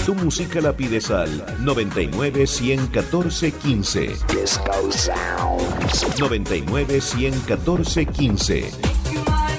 Tu música la pides al 99 114 15. Disco Sounds. 99 114 15.